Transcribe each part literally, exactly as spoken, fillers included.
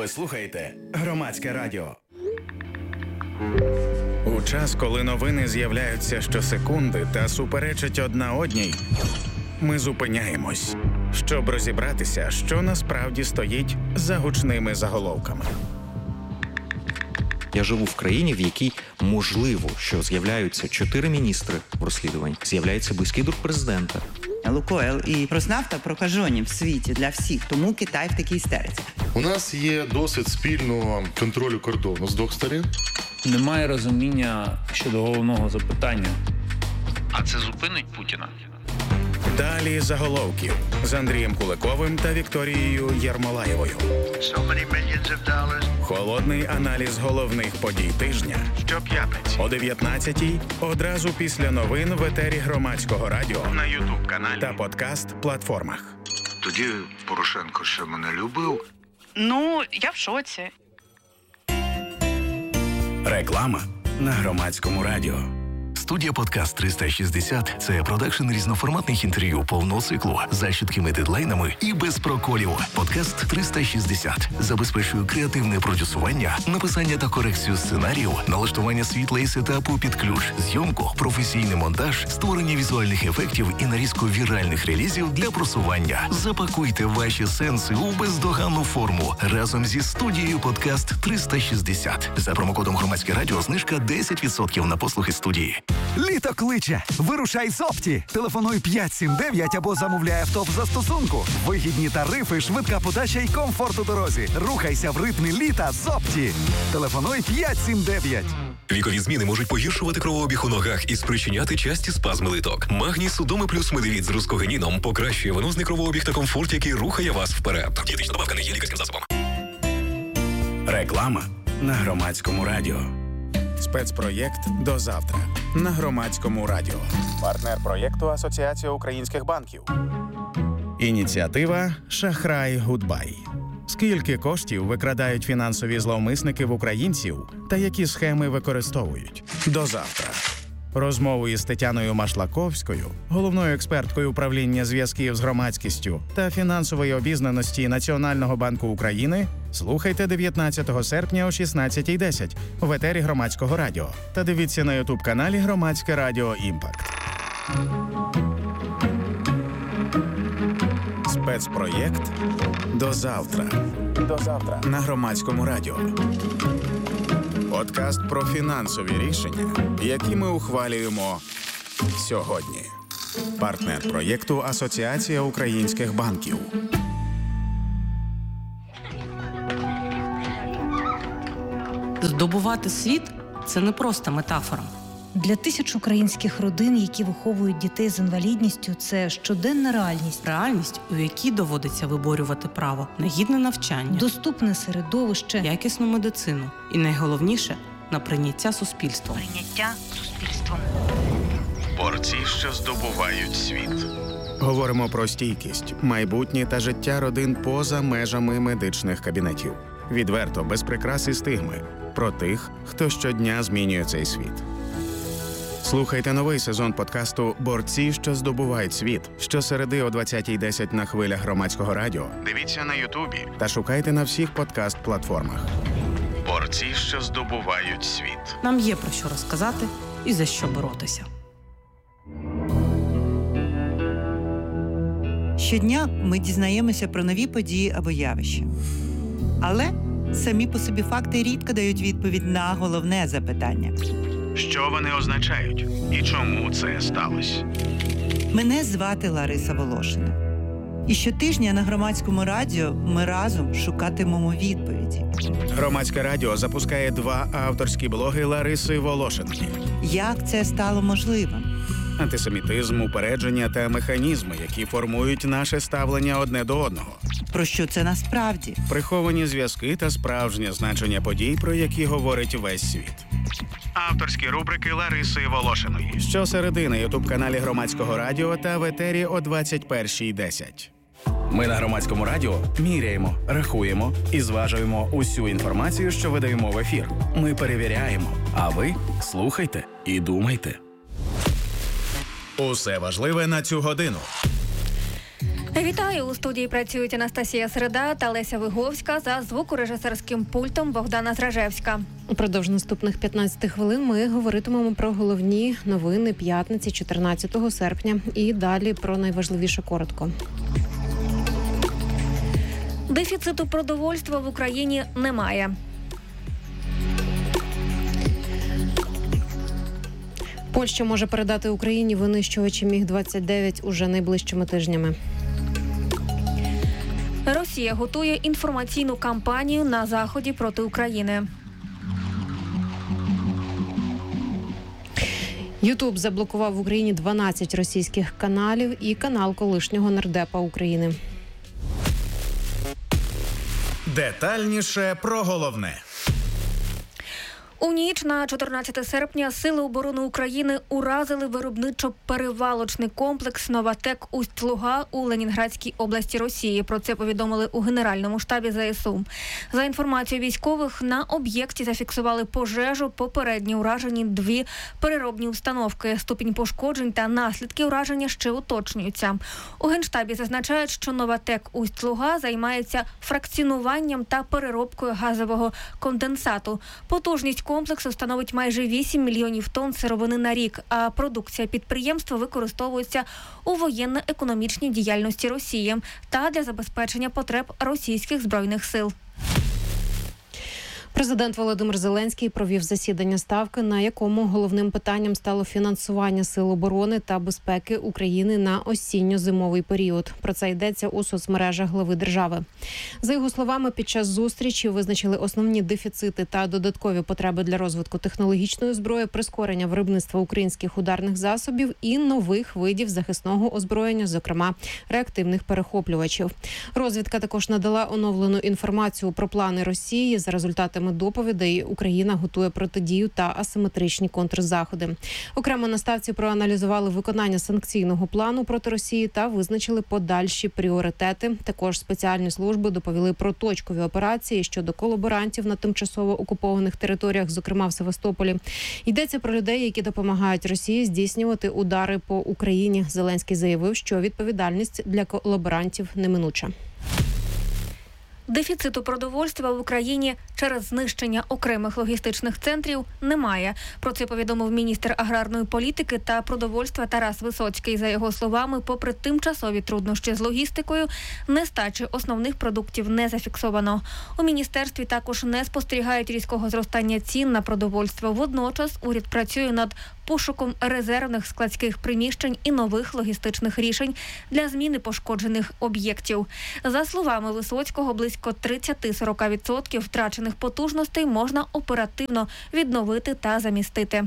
Ви слухаєте Громадське радіо. У час, коли новини з'являються щосекунди та суперечать одна одній, ми зупиняємось, щоб розібратися, що насправді стоїть за гучними заголовками. Я живу в країні, в якій можливо, що з'являються чотири міністри в розслідуванні, з'являється близький друг президента. Лукойл і Роснафта прокажені в світі для всіх, тому Китай в такій істериці. У нас є досвід спільного контролю кордону з двох сторін. Немає розуміння щодо головного запитання. А це зупинить Путіна? Далі заголовків з Андрієм Куликовим та Вікторією Єрмолаєвою. So many millions of dollars. Холодний аналіз головних подій тижня. Щоп'ятниці. О дев'ятнадцятій одразу після новин в етері Громадського радіо На ютуб-каналі. та подкаст-платформах. Тоді Порошенко ще мене любив. Ну, я в шоці. Реклама на Громадському радіо. Студія «Подкаст триста шістдесят» – це продакшн різноформатних інтерв'ю повного циклу за чіткими дедлайнами і без проколів. «Подкаст триста шістдесят» забезпечує креативне продюсування, написання та корекцію сценарію, налаштування світла і сетапу під ключ, зйомку, професійний монтаж, створення візуальних ефектів і нарізку віральних релізів для просування. Запакуйте ваші сенси у бездоганну форму разом зі студією «Подкаст триста шістдесят». За промокодом «Громадське радіо» знижка десять відсотків на послуги студії. Літо кличе! Вирушай з Опті! Телефонуй п'ять сім дев'ять або замовляй авто в застосунку. Вигідні тарифи, швидка подача і комфорт у дорозі. Рухайся в ритмі літа з Опті. Телефонуй п'ять сім дев'ять. Вікові зміни можуть погіршувати кровообіг у ногах і спричиняти часті спазми литок. Магній Судоми плюс медивіт з рускогеніном покращує венозний кровообіг та комфорт, який рухає вас вперед. Дієтична добавка не є лікарським засобом. Реклама на Громадському радіо. Спецпроєкт «До завтра» на Громадському радіо. Партнер проєкту Асоціація українських банків. Ініціатива «Шахрай Гудбай». Скільки коштів викрадають фінансові зловмисники в українців та які схеми використовують? До завтра. Розмову із Тетяною Машлаковською, головною експерткою управління зв'язків з громадськістю та фінансової обізнаності Національного банку України, слухайте дев'ятнадцятого серпня о шістнадцятій десять в етері Громадського радіо та дивіться на ютуб-каналі Громадське радіо Імпакт. Спецпроєкт «До завтра». До завтра на Громадському радіо. Подкаст про фінансові рішення, які ми ухвалюємо сьогодні. Партнер проєкту Асоціація українських банків. Здобувати світ – це не просто метафора. Для тисяч українських родин, які виховують дітей з інвалідністю, це щоденна реальність. Реальність, у якій доводиться виборювати право на гідне навчання, доступне середовище, якісну медицину і, найголовніше, на прийняття суспільством. Прийняття суспільством. Борці, що здобувають світ. Говоримо про стійкість, майбутнє та життя родин поза межами медичних кабінетів. Відверто, без прикрас і стигми. Про тих, хто щодня змінює цей світ. Слухайте новий сезон подкасту «Борці, що здобувають світ» щосереди о двадцятій десять на хвилях Громадського радіо. Дивіться на Ютубі та шукайте на всіх подкаст-платформах. Борці, що здобувають світ. Нам є про що розказати і за що боротися. Щодня ми дізнаємося про нові події або явища. Але самі по собі факти рідко дають відповідь на головне запитання. Що вони означають і чому це сталося? Мене звати Лариса Волошина. І щотижня на Громадському радіо ми разом шукатимемо відповіді. Громадське радіо запускає два авторські блоги Лариси Волошиної. Як це стало можливим? Антисемітизм, упередження та механізми, які формують наше ставлення одне до одного. Про що це насправді? Приховані зв'язки та справжнє значення подій, про які говорить весь світ. Авторські рубрики Лариси Волошиної. Щосереди на ютуб-каналі Громадського радіо та в етері о двадцять першій десять. Ми на Громадському радіо міряємо, рахуємо і зважуємо усю інформацію, що видаємо в ефір. Ми перевіряємо, а ви слухайте і думайте. Усе важливе на цю годину. Вітаю! У студії працюють Анастасія Середа та Леся Виговська, за звукорежисерським пультом Богдана Зражевська. Упродовж наступних п'ятнадцяти хвилин ми говоритимемо про головні новини п'ятниці чотирнадцятого серпня і далі про найважливіше коротко. Дефіциту продовольства в Україні немає. Польща може передати Україні винищувачі Міг двадцять дев'ять уже найближчими тижнями. Росія готує інформаційну кампанію на Заході проти України. Ютуб заблокував в Україні дванадцять російських каналів і канал колишнього нардепа України. Детальніше про головне. У ніч на чотирнадцяте серпня Сили оборони України уразили виробничо-перевалочний комплекс «Новатек» Усть-Луга у Ленінградській області Росії. Про це повідомили у Генеральному штабі ЗСУ. За інформацією військових, на об'єкті зафіксували пожежу, попередні уражені дві переробні установки. Ступінь пошкоджень та наслідки ураження ще уточнюються. У Генштабі зазначають, що «Новатек» Усть-Луга займається фракціонуванням та переробкою газового конденсату. Потужність комплексу становить майже вісім мільйонів тонн сировини на рік, а продукція підприємства використовується у воєнно-економічній діяльності Росії та для забезпечення потреб російських збройних сил. Президент Володимир Зеленський провів засідання Ставки, на якому головним питанням стало фінансування Сил оборони та безпеки України на осінньо-зимовий період. Про це йдеться у соцмережах глави держави. За його словами, під час зустрічі визначили основні дефіцити та додаткові потреби для розвитку технологічної зброї, прискорення виробництва українських ударних засобів і нових видів захисного озброєння, зокрема реактивних перехоплювачів. Розвідка також надала оновлену інформацію про плани Росії. За результатами доповідей Україна готує протидію та асиметричні контрзаходи. Окремо на Ставці проаналізували виконання санкційного плану проти Росії та визначили подальші пріоритети. Також спеціальні служби доповіли про точкові операції щодо колаборантів на тимчасово окупованих територіях, зокрема в Севастополі. Йдеться про людей, які допомагають Росії здійснювати удари по Україні. Зеленський заявив, що відповідальність для колаборантів неминуча. Дефіциту продовольства в Україні через знищення окремих логістичних центрів немає. Про це повідомив міністр аграрної політики та продовольства Тарас Висоцький. За його словами, попри тимчасові труднощі з логістикою, нестачі основних продуктів не зафіксовано. У міністерстві також не спостерігають різкого зростання цін на продовольство. Водночас уряд працює над пошуком резервних складських приміщень і нових логістичних рішень для зміни пошкоджених об'єктів. За словами Висоцького, близько тридцять-сорок відсотків втрачених потужностей можна оперативно відновити та замістити.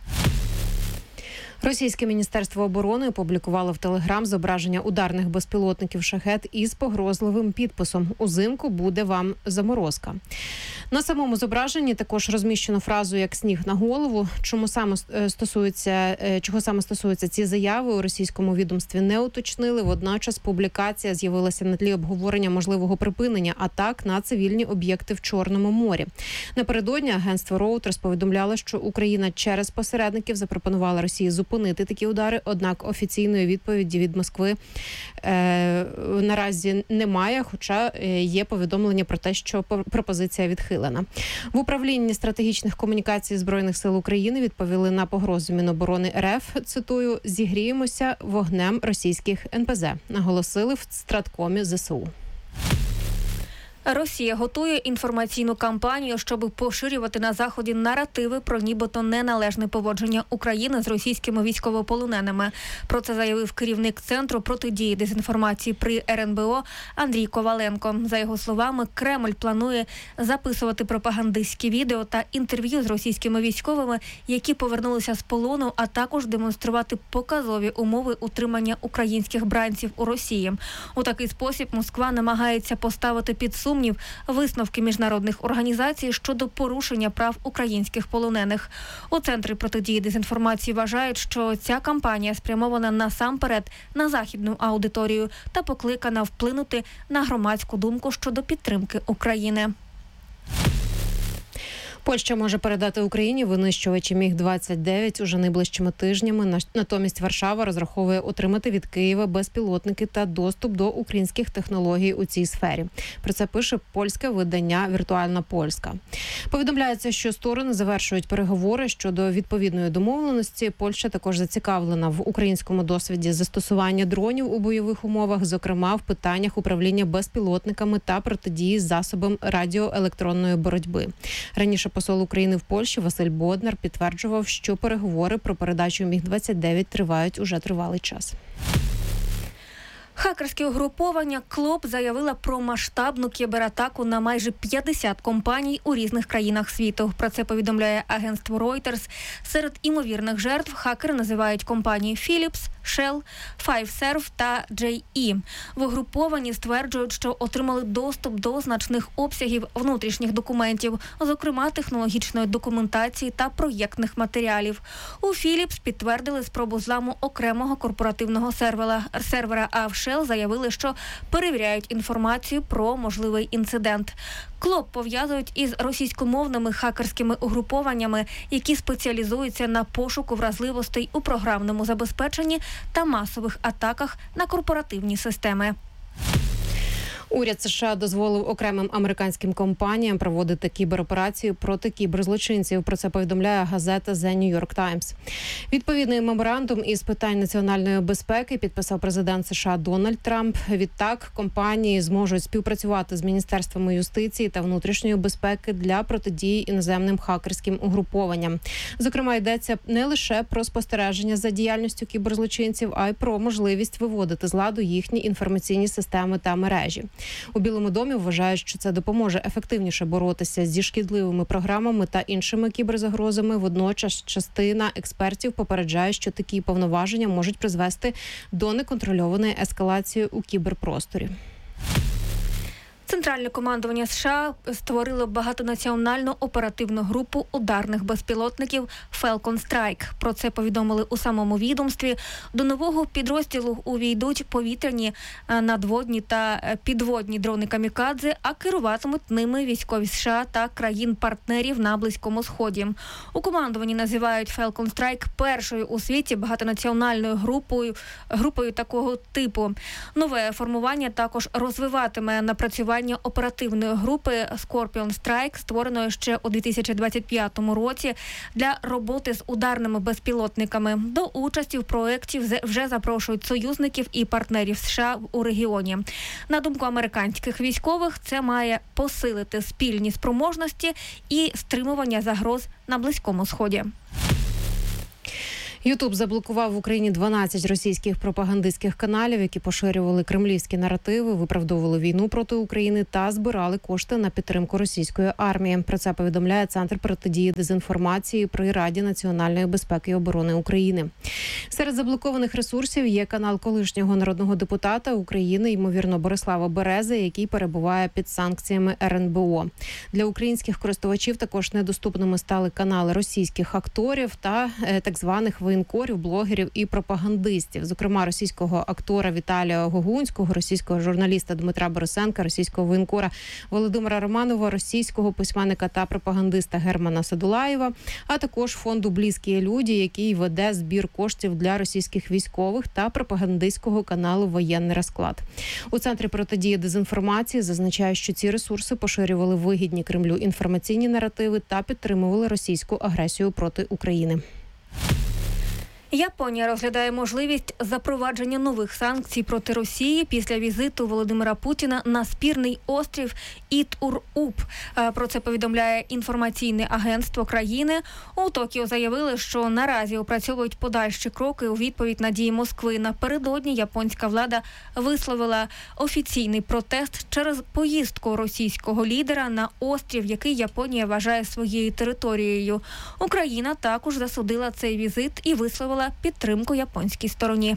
Російське міністерство оборони опублікувало в Телеграм зображення ударних безпілотників «Шахед» із погрозливим підписом «Узимку буде вам заморозка». На самому зображенні також розміщено фразу «як сніг на голову». Чому саме стосується, чого саме стосуються ці заяви, у російському відомстві не уточнили. Водночас публікація з'явилася на тлі обговорення можливого припинення атак на цивільні об'єкти в Чорному морі. Напередодні агентство Reuters повідомляло, що Україна через посередників запропонувала Росії зупинити такі удари, однак офіційної відповіді від Москви е, наразі немає, хоча є повідомлення про те, що пропозиція відхилена. В управлінні стратегічних комунікацій Збройних сил України відповіли на погрозу Міноборони РФ, цитую, «зігріємося вогнем російських ен пе зе», наголосили в Страткомі зе се у. Росія готує інформаційну кампанію, щоб поширювати на Заході наративи про нібито неналежне поводження України з російськими військовополоненими. Про це заявив керівник Центру протидії дезінформації при ер ен бе о Андрій Коваленко. За його словами, Кремль планує записувати пропагандистські відео та інтерв'ю з російськими військовими, які повернулися з полону, а також демонструвати показові умови утримання українських бранців у Росії. У такий спосіб Москва намагається поставити під сумнів висновки міжнародних організацій щодо порушення прав українських полонених. У Центрі протидії дезінформації вважають, що ця кампанія спрямована насамперед на західну аудиторію та покликана вплинути на громадську думку щодо підтримки України. Польща може передати Україні винищувачі міг двадцять дев'ять уже найближчими тижнями. Натомість Варшава розраховує отримати від Києва безпілотники та доступ до українських технологій у цій сфері. Про це пише польське видання «Віртуальна Польська». Повідомляється, що сторони завершують переговори щодо відповідної домовленості. Польща також зацікавлена в українському досвіді застосування дронів у бойових умовах, зокрема в питаннях управління безпілотниками та протидії засобам радіоелектронної боротьби. Раніше посол України в Польщі Василь Боднар підтверджував, що переговори про передачу міг двадцять дев'ять тривають уже тривалий час. Хакерське угруповання «Клоп» заявила про масштабну кібератаку на майже п'ятдесят компаній у різних країнах світу. Про це повідомляє агентство Reuters. Серед імовірних жертв хакери називають компанії Philips, Shell, Fiserv та джей і. В угрупованні стверджують, що отримали доступ до значних обсягів внутрішніх документів, зокрема технологічної документації та проєктних матеріалів. У Philips підтвердили спробу зламу окремого корпоративного сервера, сервера а в Shell заявили, що перевіряють інформацію про можливий інцидент. «Клоп» пов'язують із російськомовними хакерськими угрупованнями, які спеціалізуються на пошуку вразливостей у програмному забезпеченні та масових атаках на корпоративні системи. Уряд США дозволив окремим американським компаніям проводити кібероперацію проти кіберзлочинців. Про це повідомляє газета The New York Times. Відповідний меморандум із питань національної безпеки підписав президент США Дональд Трамп. Відтак, компанії зможуть співпрацювати з міністерствами юстиції та внутрішньої безпеки для протидії іноземним хакерським угрупованням. Зокрема, йдеться не лише про спостереження за діяльністю кіберзлочинців, а й про можливість виводити з ладу їхні інформаційні системи та мережі. У Білому домі вважають, що це допоможе ефективніше боротися зі шкідливими програмами та іншими кіберзагрозами. Водночас частина експертів попереджає, що такі повноваження можуть призвести до неконтрольованої ескалації у кіберпросторі. Центральне командування США створило багатонаціональну оперативну групу ударних безпілотників Falcon Strike. Про це повідомили у самому відомстві. До нового підрозділу увійдуть повітряні, надводні та підводні дрони камікадзе, а керуватимуть ними військові США та країн-партнерів на Близькому Сході. У командуванні називають Falcon Strike першою у світі багатонаціональною групою, групою такого типу. Нове формування також розвиватиме напрацювання оперативної групи Scorpion Strike, створеної ще у дві тисячі двадцять п'ятому році для роботи з ударними безпілотниками. До участі в проєкті вже запрошують союзників і партнерів США у регіоні. На думку американських військових, це має посилити спільні спроможності і стримування загроз на Близькому Сході. Ютуб заблокував в Україні дванадцять російських пропагандистських каналів, які поширювали кремлівські наративи, виправдовували війну проти України та збирали кошти на підтримку російської армії. Про це повідомляє Центр протидії дезінформації при Раді національної безпеки і оборони України. Серед заблокованих ресурсів є канал колишнього народного депутата України, ймовірно, Борислава Берези, який перебуває під санкціями ер ен бе о. Для українських користувачів також недоступними стали канали російських акторів та е, так званих воєнкорів, блогерів і пропагандистів. Зокрема, російського актора Віталія Гогунського, російського журналіста Дмитра Борисенка, російського воєнкора Володимира Романова, російського письменника та пропагандиста Германа Садулаєва, а також фонду «Близькі люди», який веде збір коштів для російських військових, та пропагандистського каналу «Воєнний розклад». У Центрі протидії дезінформації зазначають, що ці ресурси поширювали вигідні Кремлю інформаційні наративи та підтримували російську агресію проти України. Японія розглядає можливість запровадження нових санкцій проти Росії після візиту Володимира Путіна на спірний острів Іт-Ур-Уп. Про це повідомляє інформаційне агентство країни. У Токіо заявили, що наразі опрацьовують подальші кроки у відповідь на дії Москви. Напередодні японська влада висловила офіційний протест через поїздку російського лідера на острів, який Японія вважає своєю територією. Україна також засудила цей візит і висловила підтримку японській стороні.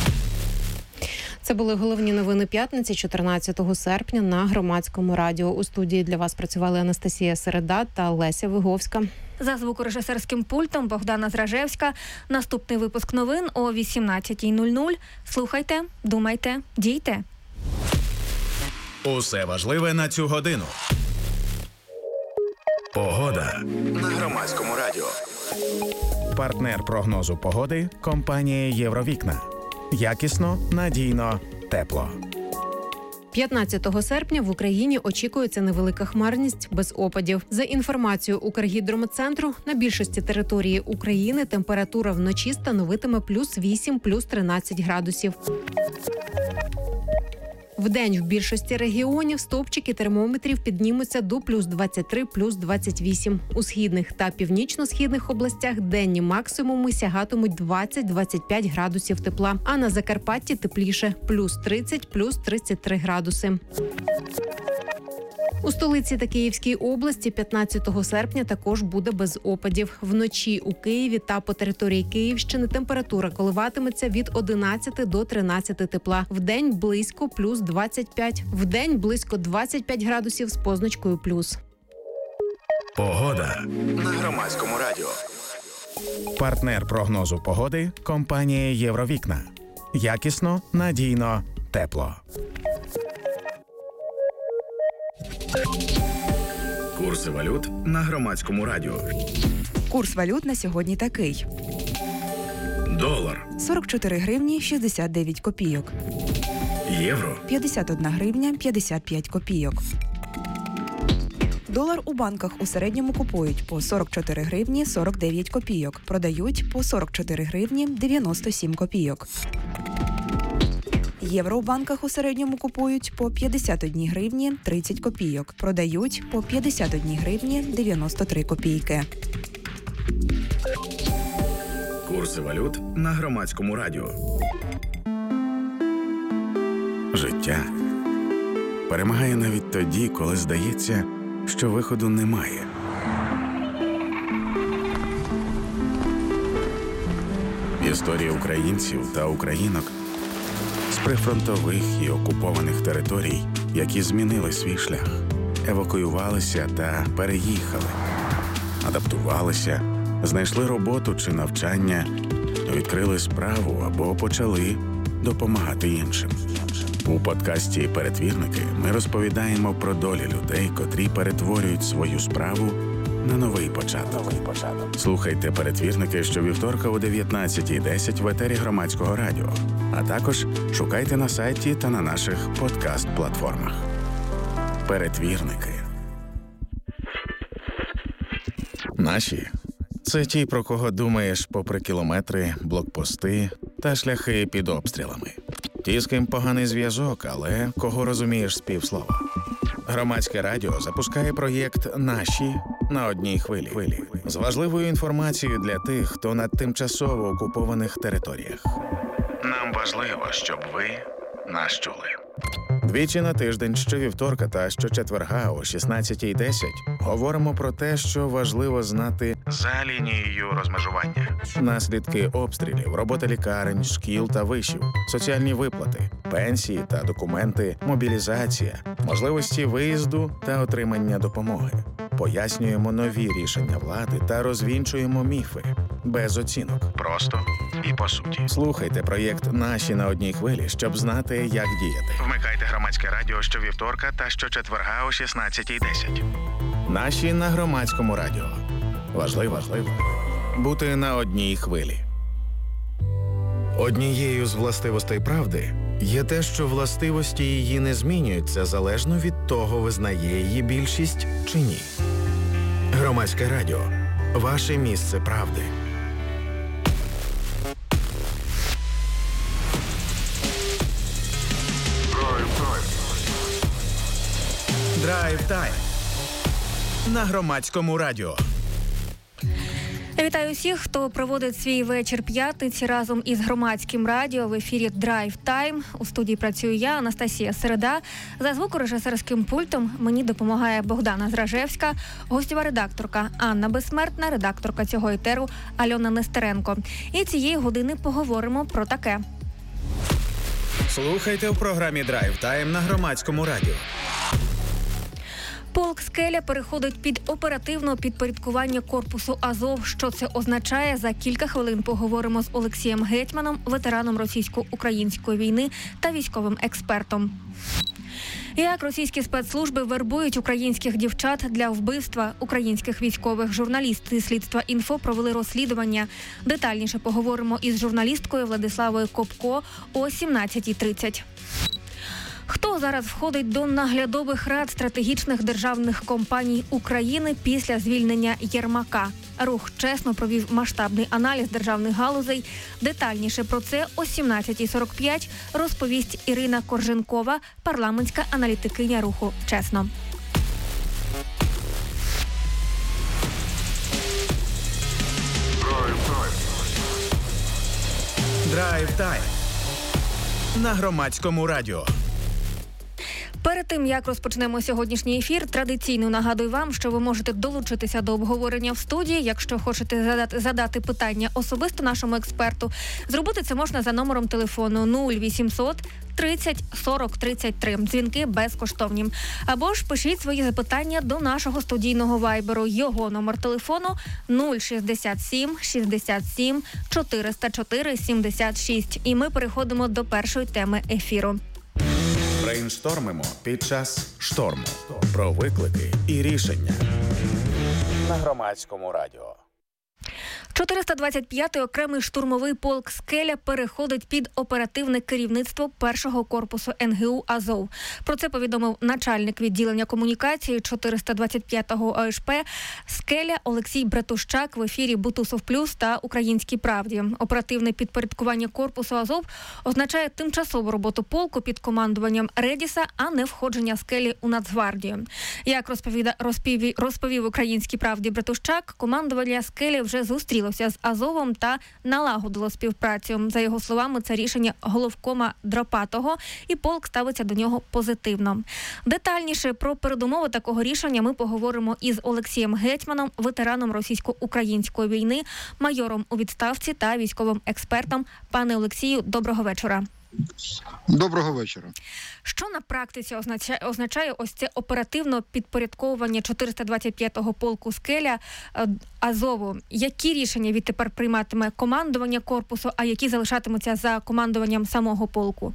Це були головні новини п'ятниці, чотирнадцятого серпня, на Громадському радіо. У студії для вас працювали Анастасія Середа та Леся Виговська. За звукорежисерським пультом Богдана Зражевська. Наступний випуск новин о вісімнадцятій нуль нуль. Слухайте, думайте, дійте. Усе важливе на цю годину. Погода на Громадському радіо. Партнер прогнозу погоди – компанія «Євровікна». Якісно, надійно, тепло. п'ятнадцятого серпня в Україні очікується невелика хмарність без опадів. За інформацією Укргідрометцентру, на більшості території України температура вночі становитиме плюс вісім, плюс тринадцять градусів. Вдень в більшості регіонів стовпчики термометрів піднімуться до плюс двадцять три, плюс двадцять вісім. У східних та північно-східних областях денні максимуми сягатимуть двадцять - двадцять п'ять градусів тепла, а на Закарпатті тепліше – плюс тридцять, плюс тридцять три градуси. У столиці та Київській області п'ятнадцятого серпня також буде без опадів. Вночі у Києві та по території Київщини температура коливатиметься від одинадцяти до тринадцяти тепла. Вдень близько плюс двадцять п'ять. Вдень близько двадцять п'ять градусів з позначкою плюс. Погода на Громадському радіо. Партнер прогнозу погоди – компанія «Євровікна». Якісно, надійно, тепло. Курси валют на Громадському радіо. Курс валют на сьогодні такий. Долар сорок чотири гривні шістдесят дев'ять копійок. Євро п'ятдесят одна гривня п'ятдесят п'ять копійок. Долар у банках у середньому купують по сорок чотири гривні сорок дев'ять копійок. Продають по сорок чотири гривні дев'яносто сім копійок. Євро у банках у середньому купують по п'ятдесят одна гривні тридцять копійок. Продають по п'ятдесят одна гривні дев'яносто три копійки. Курси валют на Громадському радіо. Життя перемагає навіть тоді, коли здається, що виходу немає. Історії українців та українок з прифронтових і окупованих територій, які змінили свій шлях, евакуювалися та переїхали, адаптувалися, знайшли роботу чи навчання, відкрили справу або почали допомагати іншим. У подкасті «Перетвірники» ми розповідаємо про долі людей, котрі перетворюють свою справу на новий початок. Слухайте «Перетвірники» щовівторка о дев'ятнадцятій десять в етері Громадського радіо, а також шукайте на сайті та на наших подкаст-платформах. «Перетвірники». Наші – це ті, про кого думаєш попри кілометри, блокпости та шляхи під обстрілами. Ті, з ким поганий зв'язок, але кого розумієш з півслова. Громадське радіо запускає проєкт «Наші» на одній хвилі. З важливою інформацією для тих, хто на тимчасово окупованих територіях. Нам важливо, щоб ви нас чули. Двічі на тиждень, щовівторка та щочетверга о шістнадцятій десять говоримо про те, що важливо знати за лінією розмежування. Наслідки обстрілів, робота лікарень, шкіл та вишів, соціальні виплати, пенсії та документи, мобілізація, можливості виїзду та отримання допомоги. Пояснюємо нові рішення влади та розвінчуємо міфи. Без оцінок. Просто і по суті. Слухайте проєкт «Наші» на одній хвилі, щоб знати, як діяти. Вмикайте Громадське радіо щовівторка та щочетверга о шістнадцятій десять. «Наші» на Громадському радіо. Важливо, важливо бути на одній хвилі. Однією з властивостей правди є те, що властивості її не змінюються залежно від того, визнає її більшість чи ні. Громадське радіо. Ваше місце правди. Драйв тайм на Громадському радіо. Вітаю всіх, хто проводить свій вечір п'ятниці разом із Громадським радіо. В ефірі Драйв Тайм. У студії працюю я, Анастасія Середа. За звукорежисерським пультом мені допомагає Богдана Зражевська, гостєва редакторка Анна Безсмертна, редакторка цього етеру Альона Нестеренко. І цієї години поговоримо про таке. Слухайте у програмі Драйв Тайм на Громадському радіо. Полк «Скеля» переходить під оперативне підпорядкування корпусу «Азов». Що це означає? За кілька хвилин поговоримо з Олексієм Гетьманом, ветераном російсько-української війни та військовим експертом. Як російські спецслужби вербують українських дівчат для вбивства українських військових. Журналісти слідства «Інфо» провели розслідування. Детальніше поговоримо із журналісткою Владиславою Копко о сімнадцятій тридцять. Хто зараз входить до наглядових рад стратегічних державних компаній України після звільнення Єрмака? Рух чесно провів масштабний аналіз державних галузей. Детальніше про це о сімнадцятій сорок п'ять розповість Ірина Корженкова, парламентська аналітикиня руху «Чесно». Драйв-тайм на Громадському радіо. Перед тим, як розпочнемо сьогоднішній ефір, традиційно нагадую вам, що ви можете долучитися до обговорення в студії. Якщо хочете задати, задати питання особисто нашому експерту, зробити це можна за номером телефону нуль вісімсот тридцять сорок тридцять три. Дзвінки безкоштовні. Або ж пишіть свої запитання до нашого студійного вайберу. Його номер телефону нуль шістдесят сім шістдесят сім чотириста чотири сімдесят шість. І ми переходимо до першої теми ефіру. Брейнштормимо під час шторму. Про виклики і рішення. На Громадському радіо. чотириста двадцять п'ятий окремий штурмовий полк «Скеля» переходить під оперативне керівництво першого корпусу ен ге у «Азов». Про це повідомив начальник відділення комунікації чотириста двадцять п'ятого о ес пе «Скеля» Олексій Братущак в ефірі «Бутусов Плюс» та «Українській правді». Оперативне підпорядкування корпусу «Азов» означає тимчасову роботу полку під командуванням Редіса, а не входження «Скелі» у Нацгвардію. Як розповіда, розповів, розповів «Українській правді» Братущак, командування «Скелі» вже зустрілося з Азовом та налагодило співпрацю. За його словами, це рішення головкома Дропатого, і полк ставиться до нього позитивно. Детальніше про передумови такого рішення ми поговоримо із Олексієм Гетьманом, ветераном російсько-української війни, майором у відставці та військовим експертом. Пане Олексію, доброго вечора. Доброго вечора. Що на практиці означає, означає ось це оперативне підпорядковування чотириста двадцять п'ятого полку «Скеля» Азову? Які рішення відтепер прийматиме командування корпусу, а які залишатимуться за командуванням самого полку?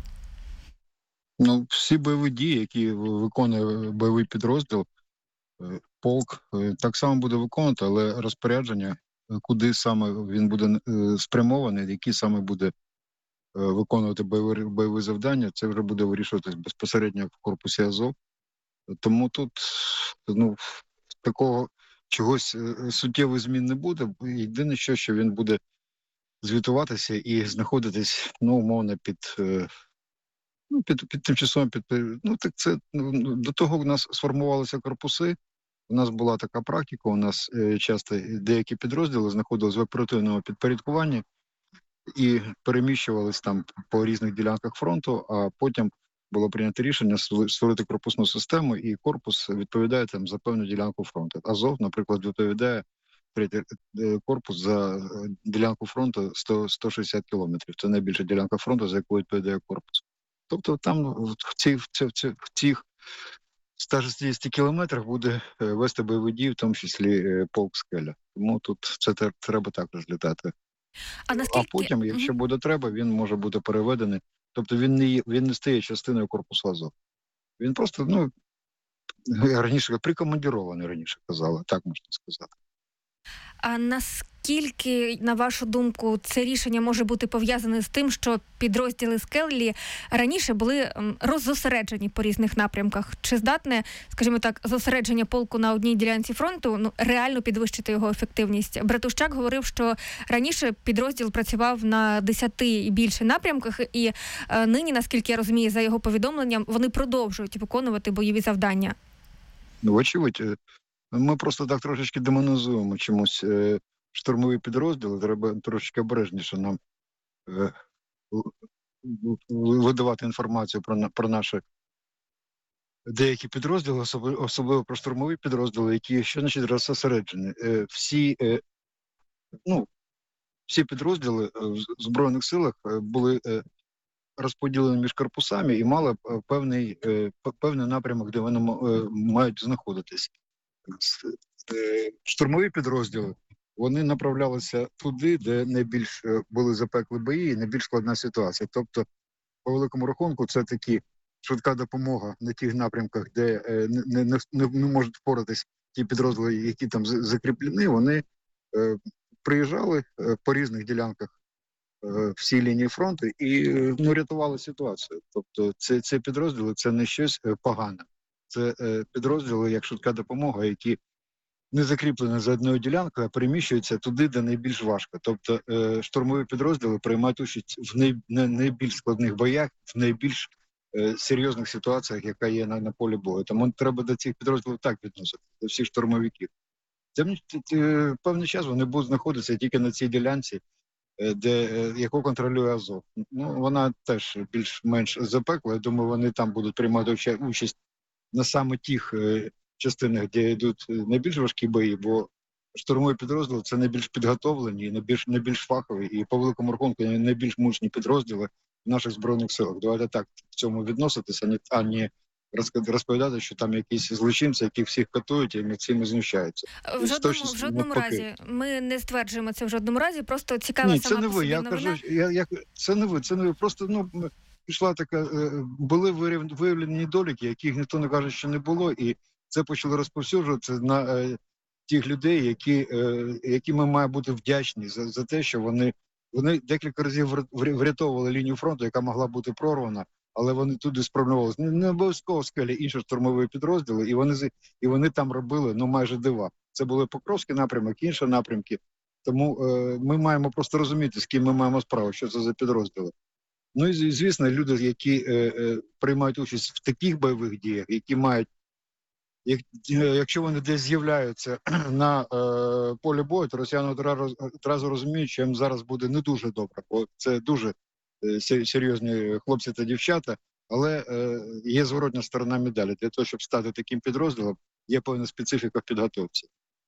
Ну, всі бойові дії, які виконує бойовий підрозділ, полк так само буде виконувати, але розпорядження, куди саме він буде спрямований, які саме буде виконувати бойові, бойові завдання, це вже буде вирішуватись безпосередньо в корпусі Азов. Тому тут ну, такого чогось суттєвих змін не буде. Єдине, що, що він буде звітуватися і знаходитись, ну, умовно, під, ну, під, під тимчасовим під, ну, так це, ну, до того у нас сформувалися корпуси, у нас була така практика, у нас часто деякі підрозділи знаходились в оперативному підпорядкуванні і переміщувались там по різних ділянках фронту, а потім було прийнято рішення створити корпусну систему, і корпус відповідає там за певну ділянку фронту. Азов, наприклад, відповідає третій корпус за ділянку фронту сто сто шістдесят кілометрів. Це найбільша ділянка фронту, за яку відповідає корпус. Тобто там в цих, в цих, в цих ста шістдесяти кілометрах буде вести бойові дії, в тому числі полк «Скеля». Тому тут це треба так розглядати. А, наскільки... а потім, якщо буде треба, він може бути переведений. Тобто він не є, він не стає частиною корпусу Азов. Він просто, ну, раніше прикомандірований, раніше казали, так можна сказати. А наскільки, на вашу думку, це рішення може бути пов'язане з тим, що підрозділи «Скелі» раніше були роззосереджені по різних напрямках? Чи здатне, скажімо так, зосередження полку на одній ділянці фронту, ну, реально підвищити його ефективність? Братущак говорив, що раніше підрозділ працював на десяти і більше напрямках, і е, нині, наскільки я розумію, за його повідомленням, вони продовжують виконувати бойові завдання. Ну, очевидь. Ми просто так трошечки демонізуємо чомусь е, штурмові підрозділи. Треба трошечки обережніше нам е, видавати інформацію про, про наші деякі підрозділи, особливо, особливо про штурмові підрозділи, які що значить розсереджені. Е, всі, е, ну, всі підрозділи в Збройних силах були е, розподілені між корпусами і мали певний, е, певний напрямок, де вони е, мають знаходитись. Штурмові підрозділи, вони направлялися туди, де найбільш були запекли бої і найбільш складна ситуація. Тобто, по великому рахунку, це такі швидка допомога на тих напрямках, де не, не, не, не можуть впоратись ті підрозділи, які там закріплені, вони е, приїжджали е, по різних ділянках е, всій лінії фронту і ну, рятували ситуацію. Тобто це, це підрозділи, це не щось погане. Це е, підрозділи, як швидка допомога, які не закріплені за одною ділянкою, а переміщуються туди, де найбільш важко. Тобто е, штурмові підрозділи приймають участь в най, не, найбільш складних боях, в найбільш е, серйозних ситуаціях, яка є на, на полі бою. Тому треба до цих підрозділів так відносити, до всіх штурмовиків. Тим, е, певний час вони будуть знаходитися тільки на цій ділянці, е, де, е, яку контролює Азов. Ну, вона теж більш-менш запекла. Я думаю, вони там будуть приймати участь на саме тих е, частинах, де йдуть найбільш важкі бої, бо штурмові підрозділи – це найбільш підготовлені, найбільш, найбільш фахові і по великому рахунку найбільш мужні підрозділи в наших Збройних силах. Давайте так в цьому відноситися, а не розповідати, що там якісь злочинці, які всіх катують і над цими знущаються. В жодному, в жодному разі. Ми не стверджуємо це в жодному разі, просто цікава Ні, сама це не по ви, собі я новина. кажу, я, я, це не ви, це не ви. Просто, ну, пішла така, були виявлені недоліки, яких ніхто не каже, що не було, і це почали розповсюджуватися на е, тих людей, які, е, які ми маємо бути вдячні за, за те, що вони, вони декілька разів врятовували лінію фронту, яка могла бути прорвана, але вони туди спромовилися. Не, не обов'язково скелі інші штурмові підрозділи, і вони, і вони там робили ну, майже дива. Це були Покровський напрямок, інші напрямки. Тому е, ми маємо просто розуміти, з ким ми маємо справу, що це за підрозділи. Ну і, звісно, люди, які е, е, приймають участь в таких бойових діях, які мають Як, якщо вони десь з'являються на е, полі бою, то росіяни одразу розуміють, що їм зараз буде не дуже добре, бо це дуже е, серйозні хлопці та дівчата, але е, є зворотня сторона медалі. Для того, щоб стати таким підрозділом, є певна специфіка в підготовці.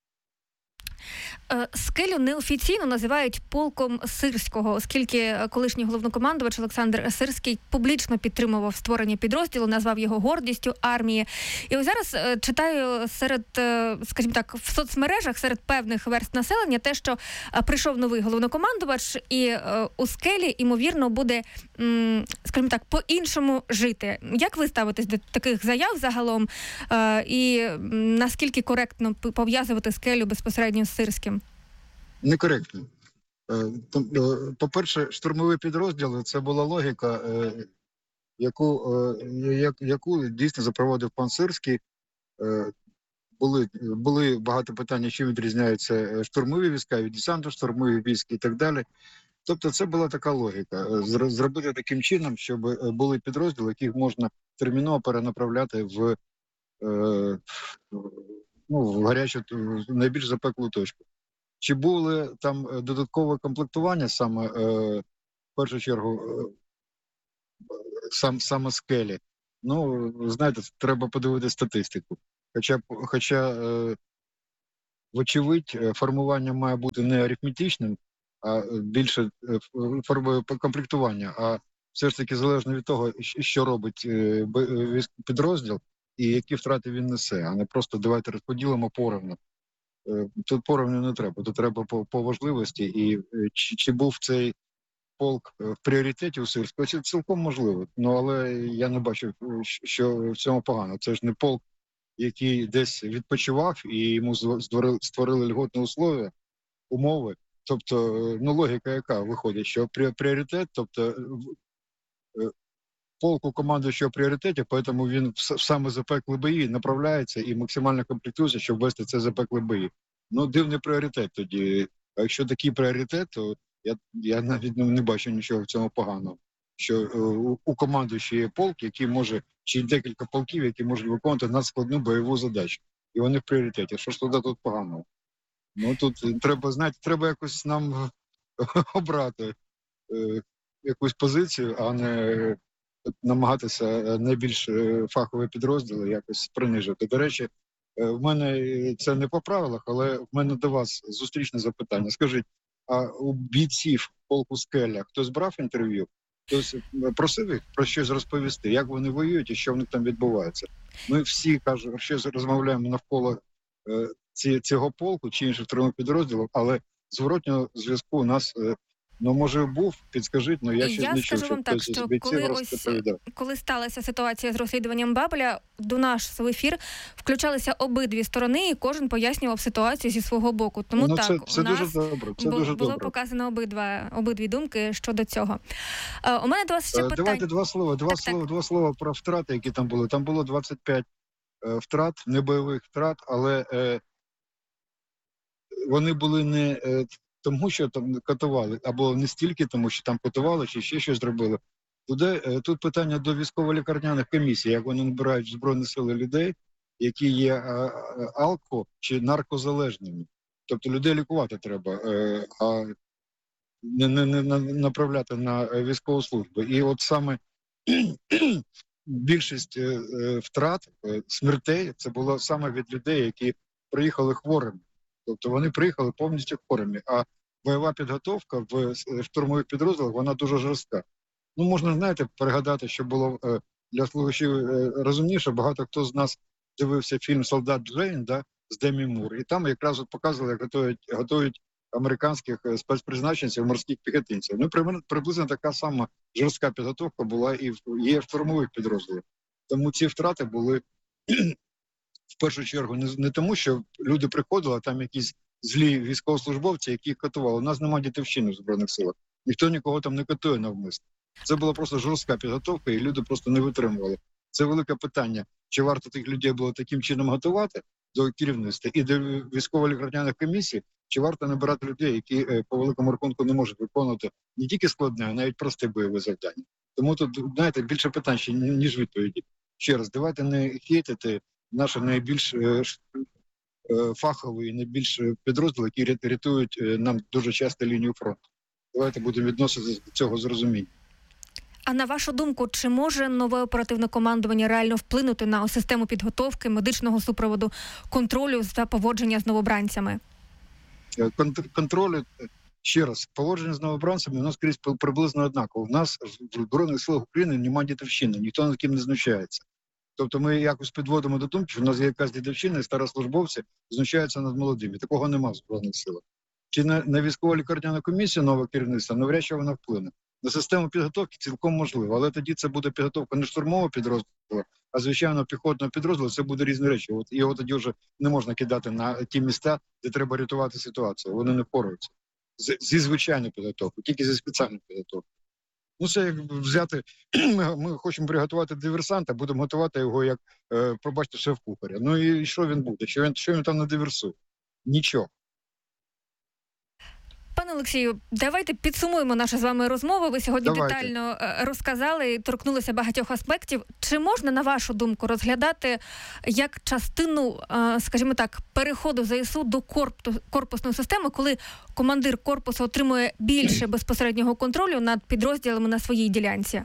Скелю неофіційно називають полком Сирського, оскільки колишній головнокомандувач Олександр Сирський публічно підтримував створення підрозділу, назвав його гордістю армії. І ось зараз читаю серед, скажімо так, в соцмережах, серед певних верств населення те, що прийшов новий головнокомандувач і у Скелі, ймовірно, буде, скажімо так, по-іншому жити. Як ви ставитесь до таких заяв загалом? І наскільки коректно пов'язувати Скелю безпосередньо з Сирським? Некоректно. По-перше, штурмові підрозділи – це була логіка, яку, яку дійсно запровадив пан Сирський. Були, були багато питань, чим відрізняються штурмові війська від десантно-штурмові військ і так далі. Тобто це була така логіка. Зробити таким чином, щоб були підрозділи, яких можна терміново перенаправляти в, ну, в гарячу, в найбільш запеклу точку. Чи були там додаткове комплектування саме, е, в першу чергу, е, сам, саме Скелі? Ну, знаєте, треба подивитися статистику. Хоча, хоча е, вочевидь, формування має бути не арифметичним, а більше формує комплектування, а все ж таки залежно від того, що робить е, підрозділ і які втрати він несе, а не просто давайте розподілимо поровну. Тут поровну не треба, тут треба по, по важливості. І чи, чи був цей полк в пріоритеті у Сирського, це цілком можливо. Ну, але я не бачу, що в цьому погано. Це ж не полк, який десь відпочивав і йому створили, створили льготні условия, умови. Тобто, ну, логіка яка виходить, що пріоритет, тобто полк у командуючого пріоритеті, тому він в саме запеклі бої направляється і максимально комплектується, щоб вести це запеклі бої. Ну, дивний пріоритет тоді. А якщо такий пріоритет, то я, я навіть не бачу нічого в цьому поганого. Що у, у командуючого є полк, який може, чи декілька полків, які можуть виконувати надскладну бойову задачу. І вони в пріоритеті. Що ж туди тут поганого? Ну, тут треба, знаєте, треба якось нам обрати е, якусь позицію, а не намагатися найбільш фахові підрозділи якось принижити. До речі, в мене це не по правилах, але в мене до вас зустрічне запитання. Скажіть, а у бійців полку Скеля хтось брав інтерв'ю? Хтось просив їх про щось розповісти, як вони воюють і що в них там відбувається? Ми всі, кажуть, що розмовляємо навколо е, ці, цього полку чи інших штурмових підрозділів, але зворотнього зв'язку у нас е, Ну, може, був, підскажіть, але я ще я не чув, скажу вам так, що коли, ось, коли сталася ситуація з розслідуванням Бабеля, до нас в ефір включалися обидві сторони, і кожен пояснював ситуацію зі свого боку. Тому ну, так, це, це у нас дуже добре, це було, дуже було добре. показано обидва, обидві думки щодо цього. Е, у мене до вас ще питання. Давайте два слова, два, так, слова, так. два слова про втрати, які там були. Там було двадцять п'ять е, втрат, небойових втрат, але е, вони були не е, тому, що там катували, або не стільки тому, що там катували, чи ще щось зробили. Туди, е, тут питання до військово-лікарняних комісій, як вони набирають в Збройні сили людей, які є е, алко- чи наркозалежними. Тобто людей лікувати треба, е, а не, не, не направляти на військову службу. І от саме більшість е, втрат, е, смертей, це було саме від людей, які приїхали хворими. Тобто вони приїхали повністю хворими, а бойова підготовка в штурмових підрозділах, вона дуже жорстка. Ну, можна, знаєте, пригадати, що було е, для слухачів е, розумніше, багато хто з нас дивився фільм «Солдат Джейн», да, з Демі Мур, і там якраз от показували, як готують, готують американських спецпризначенців, морських піхотинців. Ну, приблизно така сама жорстка підготовка була і в, є в штурмових підрозділах. Тому ці втрати були в першу чергу не, не тому, що люди приходили, а там якісь злі військовослужбовці, які їх катували. У нас немає дітовщини в Збройних силах. Ніхто нікого там не катує навмисно. Це була просто жорстка підготовка, і люди просто не витримували. Це велике питання, чи варто тих людей було таким чином готувати до керівництва і до військово-лікарняних комісій, чи варто набирати людей, які по великому рахунку не можуть виконувати не тільки складне, а навіть просте бойове завдання. Тому тут, знаєте, більше питань, ще, ніж відповіді. Ще раз, давайте не хейтити наші найбільш е, е, фахові, найбільш підрозділи, які рятують е, нам дуже часто лінію фронту. Давайте будемо відноситися до цього з розумінням. А на вашу думку, чи може нове оперативне командування реально вплинути на систему підготовки, медичного супроводу, контролю та поводження з новобранцями? Контролю, ще раз, поводження з новобранцями у нас скрізь приблизно однаково. У нас в Збройних силах України немає дітовщини, ніхто над ким не знущається. Тобто ми якось підводимо до думки, що у нас є якась дідовщина, і старослужбовці знущаються над молодими. Такого немає в Збройних силах. Чи на, на військово-лікарняну комісію нове керівництво, навряд чи вона вплине. На систему підготовки цілком можливо, але тоді це буде підготовка не штурмового підрозділу, а звичайно піхотного підрозділу, це буде різні речі. От його тоді вже не можна кидати на ті міста, де треба рятувати ситуацію. Вони не впораються. З, зі звичайною підготовкою, тільки зі спеціальною підготовкою. Ну, це як взяти, ми, ми хочемо приготувати диверсанта, будемо готувати його як, е, пробачте, шеф-кухаря. Ну і що він буде? Що він, що він там не диверсує? Нічого. Пане Олексію, давайте підсумуємо нашу з вами розмову. Ви сьогодні давайте. детально розказали і торкнулися багатьох аспектів. Чи можна, на вашу думку, розглядати як частину, скажімо так, переходу ЗСУ до корпусної системи, коли командир корпусу отримує більше безпосереднього контролю над підрозділами на своїй ділянці?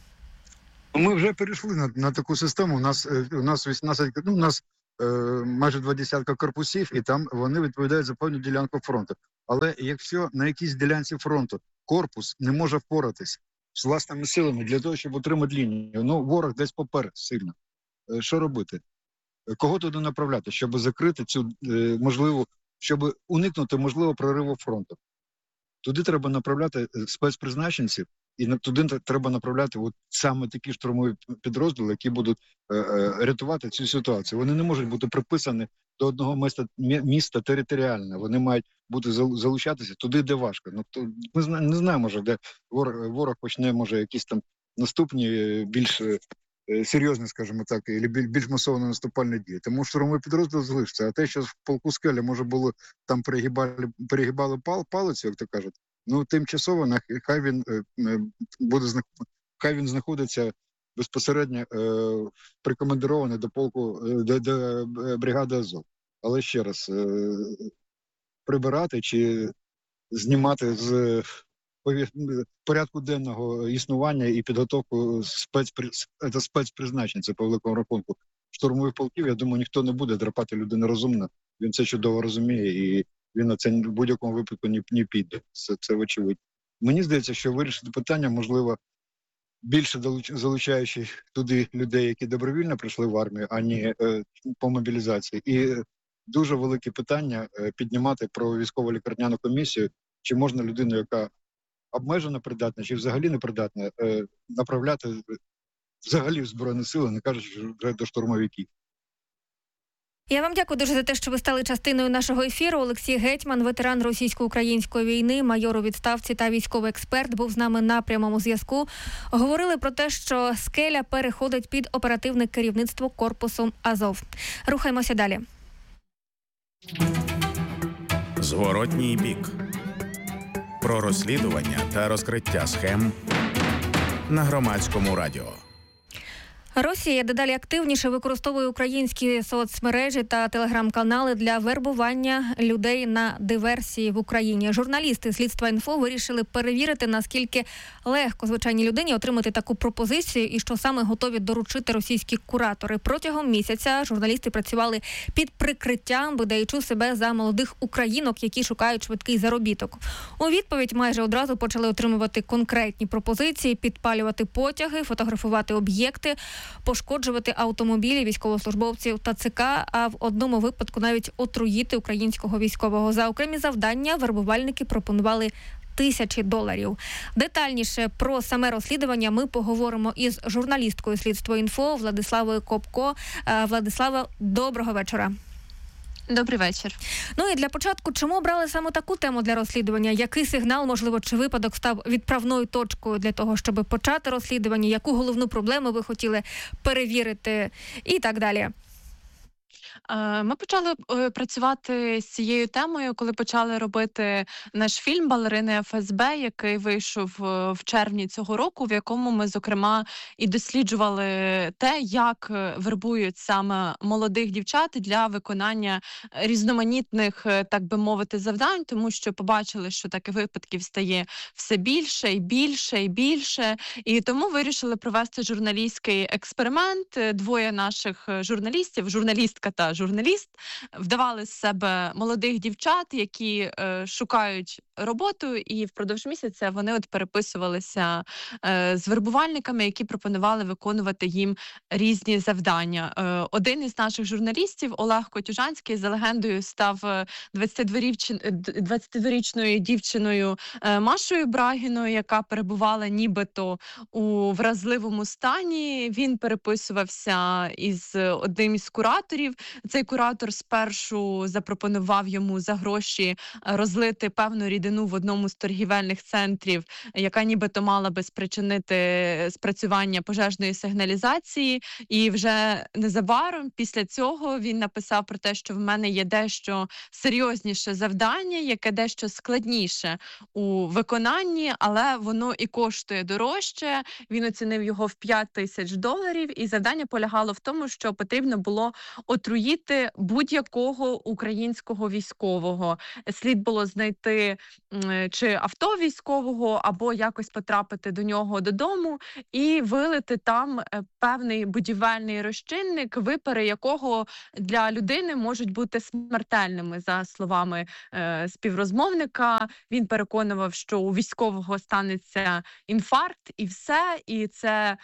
Ми вже перейшли на, на таку систему. У нас, у нас вісімнадцять, ну, у нас е, майже два десятка корпусів, і там вони відповідають за певну ділянку фронту. Але якщо на якійсь ділянці фронту корпус не може впоратись з власними силами для того, щоб отримати лінію, ну, ворог десь поперед сильно, е, що робити? Кого туди направляти, щоб закрити цю е, можливу, щоб уникнути можливого прориву фронту? Туди треба направляти спецпризначенців, і туди треба направляти от саме такі штурмові підрозділи, які будуть е, е, рятувати цю ситуацію. Вони не можуть бути приписані до одного міста, міста територіально. Вони мають бути залучатися туди, де важко. Ну, то ми не знаємо, може, де ворог, ворог почне, може, якісь там наступні, більш е, серйозні, скажімо так, і більш масовані наступальні дії. Тому штурмовий підрозділ залишиться. А те, що в полку Скеля, може, було там перегибали, перегибали пал, палицю, як то кажуть, ну, тимчасово, хай він е, буде хай він знаходиться безпосередньо е, прикомандирований до полку, е, до, до бригади Азов. Але ще раз, е, прибирати чи знімати з порядку денного існування і підготовку спецприз, спецпризначенців по великому рахунку штурмових полків, я думаю, ніхто не буде драпати людину розумно. Він це чудово розуміє, і він на це в будь-якому випадку не, не піде. Це, це очевидно. Мені здається, що вирішити питання, можливо, більше залучаючи туди людей, які добровільно прийшли в армію, а не е, по мобілізації. І дуже велике питання е, піднімати про військово-лікарняну комісію, чи можна людину, яка обмежено придатна чи взагалі не придатна, направляти взагалі в Збройні Сили, не кажучи вже до штурмовиків. Я вам дякую дуже за те, що ви стали частиною нашого ефіру. Олексій Гетьман, ветеран російсько-української війни, майор у відставці та військовий експерт, був з нами на прямому зв'язку. Говорили про те, що скеля переходить під оперативне керівництво корпусу Азов. Рухаємося далі. Зворотній бік. Про розслідування та розкриття схем на Громадському радіо. Росія дедалі активніше використовує українські соцмережі та телеграм-канали для вербування людей на диверсії в Україні. Журналісти Слідства Інфо вирішили перевірити, наскільки легко звичайній людині отримати таку пропозицію і що саме готові доручити російські куратори. Протягом місяця журналісти працювали під прикриттям, видаючи себе за молодих українок, які шукають швидкий заробіток. У відповідь майже одразу почали отримувати конкретні пропозиції: підпалювати потяги, фотографувати об'єкти, пошкоджувати автомобілі військовослужбовців та ЦК, а в одному випадку навіть отруїти українського військового. За окремі завдання вербувальники пропонували тисячі доларів. Детальніше про саме розслідування ми поговоримо із журналісткою Слідства Інфо Владиславою Копко. Владислава, доброго вечора. Добрий вечір. Ну і для початку, чому обрали саме таку тему для розслідування? Який сигнал, можливо, чи випадок став відправною точкою для того, щоб почати розслідування? Яку головну проблему ви хотіли перевірити? І так далі. Ми почали працювати з цією темою, коли почали робити наш фільм «Балерини еф ес бе», який вийшов в червні цього року, в якому ми, зокрема, і досліджували те, як вербують саме молодих дівчат для виконання різноманітних, так би мовити, завдань, тому що побачили, що таких випадків стає все більше і більше і більше. І тому вирішили провести журналістський експеримент. Двоє наших журналістів, журналістка та журналіст, вдавали з себе молодих дівчат, які е, шукають роботу, і впродовж місяця вони от переписувалися е, з вербувальниками, які пропонували виконувати їм різні завдання. Е, один із наших журналістів, Олег Котюжанський, за легендою став двадцятидворічною дівчиною е, Машою Брагіною, яка перебувала нібито у вразливому стані. Він переписувався із одним із кураторів. Цей куратор спершу запропонував йому за гроші розлити певну рідину в одному з торгівельних центрів, яка нібито мала би спричинити спрацювання пожежної сигналізації. І вже незабаром після цього він написав про те, що в мене є дещо серйозніше завдання, яке дещо складніше у виконанні, але воно і коштує дорожче. Він оцінив його в п'ять тисяч доларів, і завдання полягало в тому, що потрібно було отруїти будь-якого українського військового. Слід було знайти чи авто військового, або якось потрапити до нього додому і вилити там певний будівельний розчинник, випари якого для людини можуть бути смертельними. За словами е, співрозмовника, він переконував, що у військового станеться інфаркт і все, і це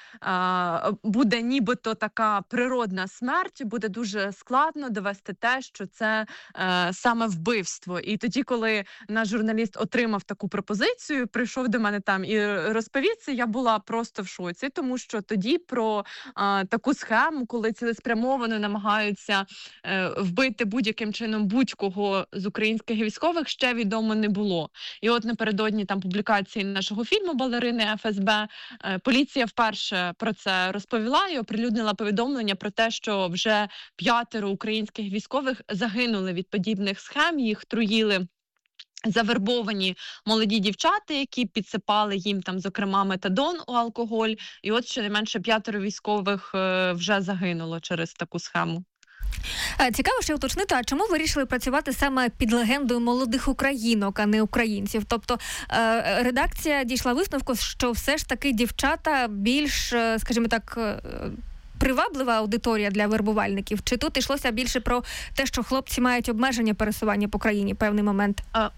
е, буде нібито така природна смерть, буде дуже складно довести те, що це е, саме вбивство. І тоді, коли наш журналіст отримав таку пропозицію, прийшов до мене там і розповів це, я була просто в шоці, тому що тоді про е, таку схему, коли цілеспрямовано намагаються е, вбити будь-яким чином будь-кого з українських військових, ще відомо не було. І от напередодні там публікації нашого фільму «Балерини еф ес бе» е, поліція вперше про це розповіла і оприлюднила повідомлення про те, що вже п'ятеро українських військових загинули від подібних схем, їх труїли завербовані молоді дівчата, які підсипали їм там, зокрема, метадон у алкоголь. І от щонайменше п'ятеро військових е, вже загинуло через таку схему. Цікаво ще уточнити, а чому ви вирішили працювати саме під легендою молодих українок, а не українців? Тобто редакція дійшла висновку, що все ж таки дівчата більш, скажімо так, приваблива аудиторія для вербувальників? Чи тут йшлося більше про те, що хлопці мають обмеження пересування по країні в певний момент? А...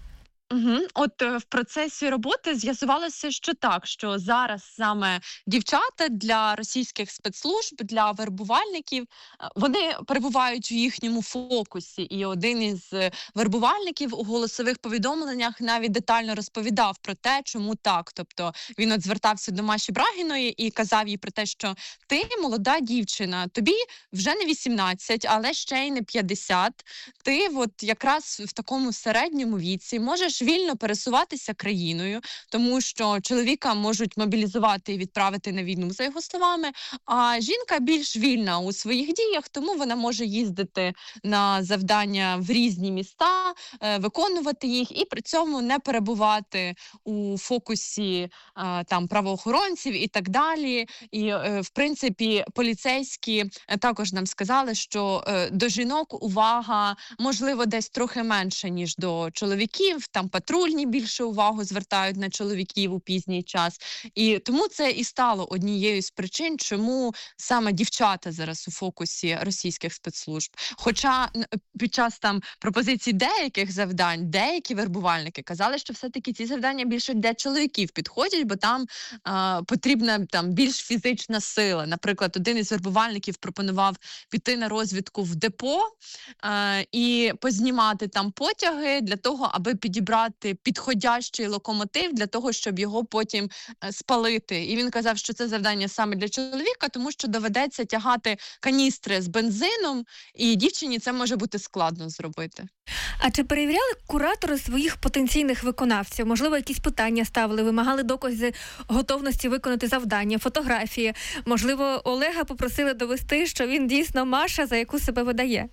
Угу. От е, в процесі роботи з'ясувалося, що так, що зараз саме дівчата для російських спецслужб, для вербувальників, е, вони перебувають у їхньому фокусі. І один із е, вербувальників у голосових повідомленнях навіть детально розповідав про те, чому так. Тобто він от звертався до Маші Брагіної і казав їй про те, що ти молода дівчина, тобі вже не вісімнадцять, але ще й не п'ятдесят. Ти от якраз в такому середньому віці можеш вільно пересуватися країною, тому що чоловіка можуть мобілізувати і відправити на війну, за його словами, а жінка більш вільна у своїх діях, тому вона може їздити на завдання в різні міста, е, виконувати їх і при цьому не перебувати у фокусі е, там правоохоронців і так далі. І, е, в принципі, поліцейські е, також нам сказали, що е, до жінок увага, можливо, десь трохи менше, ніж до чоловіків, там патрульні більше увагу звертають на чоловіків у пізній час. І тому це і стало однією з причин, чому саме дівчата зараз у фокусі російських спецслужб. Хоча н- під час там пропозицій деяких завдань, деякі вербувальники казали, що все-таки ці завдання більше для чоловіків підходять, бо там а, потрібна там більш фізична сила. Наприклад, один із вербувальників пропонував піти на розвідку в депо а, і познімати там потяги для того, аби підібрати підходящий локомотив для того, щоб його потім е, спалити. І він казав, що це завдання саме для чоловіка, тому що доведеться тягати каністри з бензином, і дівчині це може бути складно зробити. А чи перевіряли куратори своїх потенційних виконавців? Можливо, якісь питання ставили, вимагали докази готовності виконати завдання, фотографії? Можливо, Олега попросили довести, що він дійсно Маша, за яку себе видає?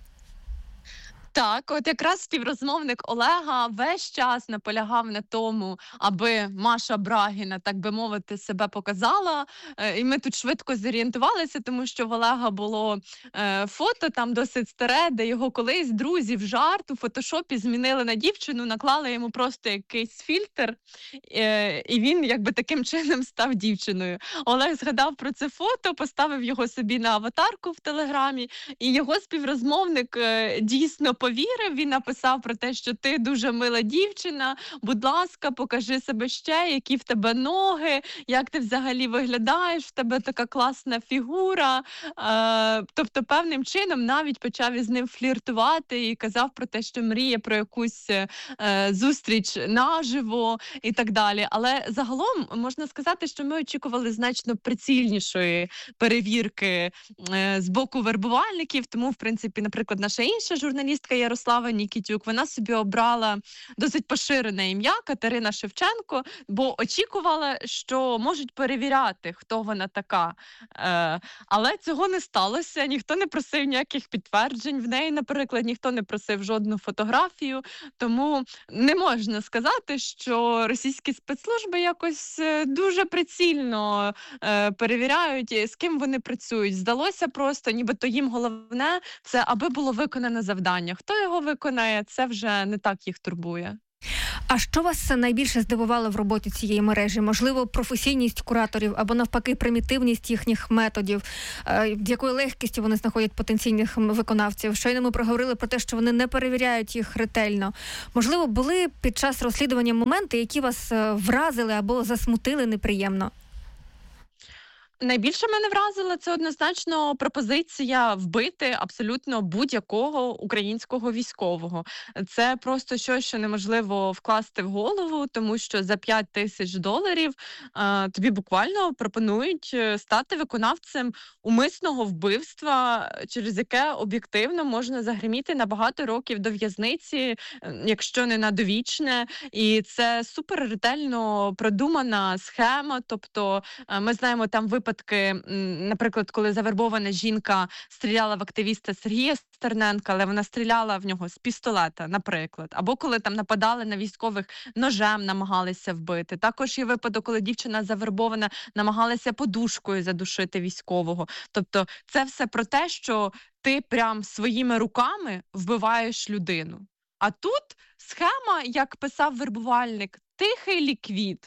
Так, от якраз співрозмовник Олега весь час наполягав на тому, аби Маша Брагіна, так би мовити, себе показала. Е, І ми тут швидко зорієнтувалися, тому що в Олега було е, фото там досить старе, де його колись друзі в жарт у фотошопі змінили на дівчину, наклали йому просто якийсь фільтр, е, і він якби таким чином став дівчиною. Олег згадав про це фото, поставив його собі на аватарку в Телеграмі, і його співрозмовник е, дійсно повірив, він написав про те, що ти дуже мила дівчина, будь ласка, покажи себе ще, які в тебе ноги, як ти взагалі виглядаєш, в тебе така класна фігура. Е, тобто певним чином навіть почав із ним фліртувати і казав про те, що мріє про якусь е, зустріч наживо і так далі. Але загалом можна сказати, що ми очікували значно прицільнішої перевірки е, з боку вербувальників, тому, в принципі, наприклад, наша інша журналістка Ярослава Нікітюк, вона собі обрала досить поширене ім'я Катерина Шевченко, бо очікувала, що можуть перевіряти, хто вона така. Е, але цього не сталося, ніхто не просив ніяких підтверджень в неї, наприклад, ніхто не просив жодну фотографію, тому не можна сказати, що російські спецслужби якось е, дуже прицільно е, перевіряють, з ким вони працюють. Здалося просто, нібито їм головне – це аби було виконане завдання. Хто його виконає, це вже не так їх турбує. А що вас найбільше здивувало в роботі цієї мережі? Можливо, професійність кураторів або навпаки примітивність їхніх методів, з якою легкістю вони знаходять потенційних виконавців? Щойно ми проговорили про те, що вони не перевіряють їх ретельно. Можливо, були під час розслідування моменти, які вас вразили або засмутили неприємно? Найбільше мене вразила це однозначно пропозиція вбити абсолютно будь-якого українського військового. Це просто щось, що неможливо вкласти в голову, тому що за п'ять тисяч доларів е, тобі буквально пропонують стати виконавцем умисного вбивства, через яке об'єктивно можна загриміти на багато років до в'язниці, якщо не на довічне. І це супер ретельно продумана схема, тобто е, ми знаємо там випадки, наприклад, коли завербована жінка стріляла в активіста Сергія Стерненка, але вона стріляла в нього з пістолета, наприклад. Або коли там нападали на військових, ножем намагалися вбити. Також є випадок, коли дівчина завербована, намагалася подушкою задушити військового. Тобто це все про те, що ти прям своїми руками вбиваєш людину. А тут схема, як писав вербувальник, тихий ліквід.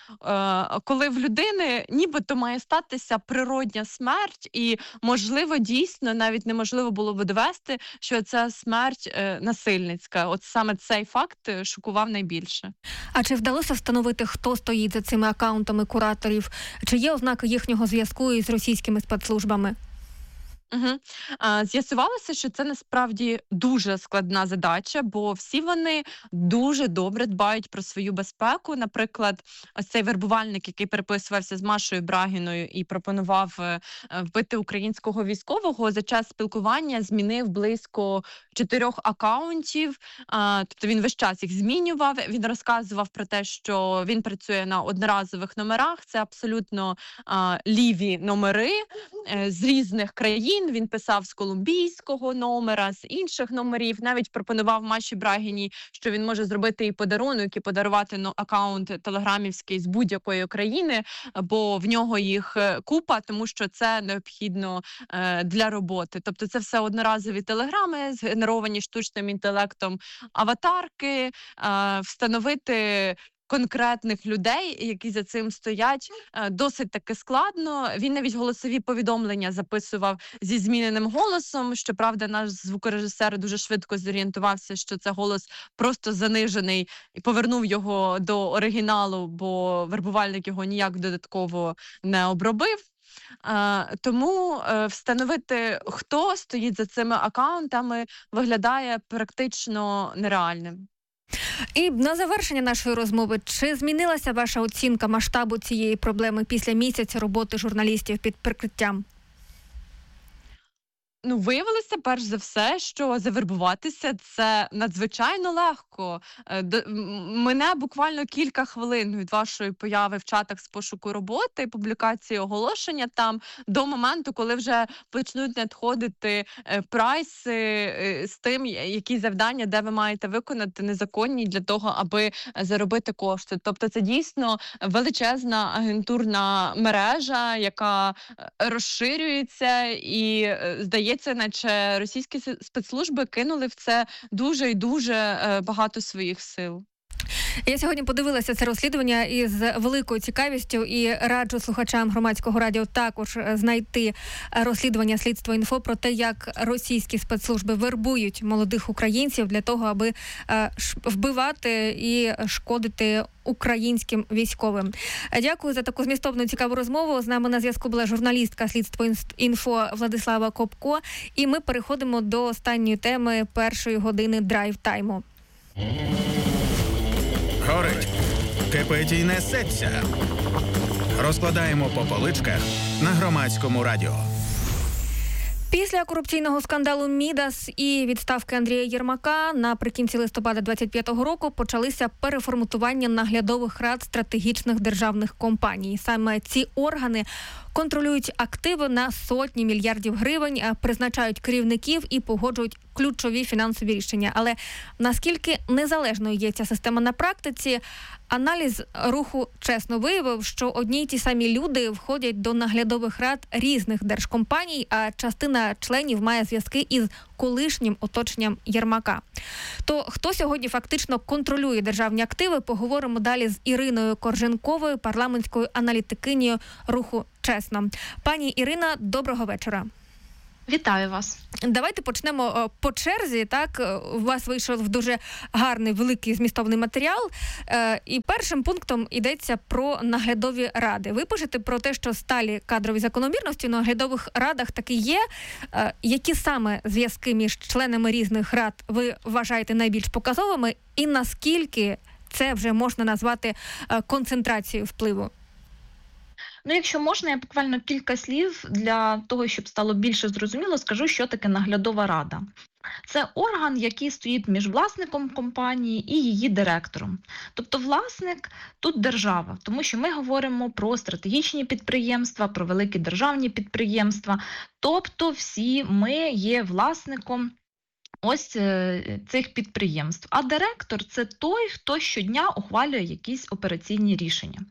коли в людини нібито має статися природня смерть, і, можливо, дійсно навіть неможливо було би довести, що ця смерть насильницька. От саме цей факт шокував найбільше. А чи вдалося встановити, хто стоїть за цими акаунтами кураторів? Чи є ознаки їхнього зв'язку із російськими спецслужбами? Угу. З'ясувалося, що це насправді дуже складна задача, бо всі вони дуже добре дбають про свою безпеку. Наприклад, ось цей вербувальник, який переписувався з Машою Брагіною і пропонував вбити українського військового, за час спілкування змінив близько чотирьох акаунтів. Тобто він весь час їх змінював. Він розказував про те, що він працює на одноразових номерах. Це абсолютно ліві номери з різних країн. Він писав з колумбійського номера, з інших номерів. Навіть пропонував Маші Брагіній, що він може зробити їй подарунок і подарувати ну, акаунт телеграмівський з будь-якої країни, бо в нього їх купа, тому що це необхідно е, для роботи. Тобто це все одноразові телеграми, згенеровані штучним інтелектом аватарки, е, встановити конкретних людей, які за цим стоять, досить таки складно. Він навіть голосові повідомлення записував зі зміненим голосом. Щоправда, наш звукорежисер дуже швидко зорієнтувався, що це голос просто занижений, і повернув його до оригіналу, бо вербувальник його ніяк додатково не обробив. Тому встановити, хто стоїть за цими акаунтами, виглядає практично нереальним. І на завершення нашої розмови, чи змінилася ваша оцінка масштабу цієї проблеми після місяця роботи журналістів під прикриттям? Ну, виявилося, перш за все, що завербуватися – це надзвичайно легко. Мене буквально кілька хвилин від вашої появи в чатах з пошуку роботи, публікації оголошення там, до моменту, коли вже почнуть надходити прайси з тим, які завдання, де ви маєте виконати незаконні для того, аби заробити кошти. Тобто це дійсно величезна агентурна мережа, яка розширюється і, здається, Здається, наче російські спецслужби кинули в це дуже і дуже багато своїх сил. Я сьогодні подивилася це розслідування із великою цікавістю і раджу слухачам Громадського радіо також знайти розслідування Слідство інфо про те, як російські спецслужби вербують молодих українців для того, аби вбивати і шкодити українським військовим. Дякую за таку змістовну цікаву розмову. З нами на зв'язку була журналістка Слідство інфо Владислава Копко. І ми переходимо до останньої теми першої години драйв-тайму. Горить, кипить і несеться. Розкладаємо по поличках на Громадському радіо. Після корупційного скандалу «Мідас» і відставки Андрія Єрмака наприкінці листопада двадцять п'ятого року почалися переформатування наглядових рад стратегічних державних компаній. Саме ці органи контролюють активи на сотні мільярдів гривень, призначають керівників і погоджують ключові фінансові рішення. Але наскільки незалежною є ця система на практиці, аналіз руху чесно виявив, що одні й ті самі люди входять до наглядових рад різних держкомпаній, а частина членів має зв'язки із колишнім оточенням Єрмака. То хто сьогодні фактично контролює державні активи, поговоримо далі з Іриною Корженковою, парламентською аналітикинею руху «Чесно». Пані Ірина, доброго вечора. Вітаю вас. Давайте почнемо по черзі. Так, у вас вийшов дуже гарний, великий змістовний матеріал. І першим пунктом йдеться про наглядові ради. Ви пишете про те, що сталі кадрові закономірності в наглядових радах таки є. Які саме зв'язки між членами різних рад ви вважаєте найбільш показовими? І наскільки це вже можна назвати концентрацією впливу? Ну, якщо можна, я буквально кілька слів для того, щоб стало більше зрозуміло, скажу, що таке наглядова рада. Це орган, який стоїть між власником компанії і її директором. Тобто власник тут держава, тому що ми говоримо про стратегічні підприємства, про великі державні підприємства. Тобто всі ми є власником ось цих підприємств. А директор – це той, хто щодня ухвалює якісь операційні рішення.